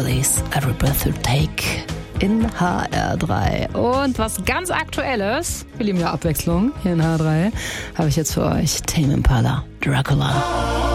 Police, Every Breath You Take in HR3. Und was ganz Aktuelles, wir lieben ja Abwechslung hier in HR3, habe ich jetzt für euch Tame Impala, Dracula.